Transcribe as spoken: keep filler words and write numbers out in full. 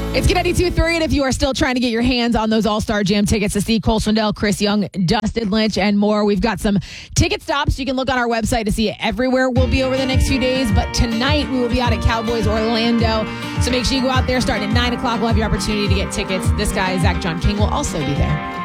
It's Get ninety-two three, and if you are still trying to get your hands on those All-Star Jam tickets to see Cole Swindell, Chris Young, Dustin Lynch, and more, we've got some ticket stops. You can look on our website to see everywhere we'll be over the next few days. But tonight, we will be out at Cowboys Orlando. So make sure you go out there starting at nine o'clock. We'll have your opportunity to get tickets. This guy, Zach John King, will also be there.